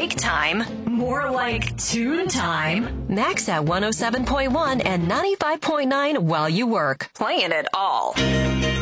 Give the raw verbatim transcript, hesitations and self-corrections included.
break time. More like tune time. Max at one oh seven point one and ninety-five point nine while you work. Playing it all.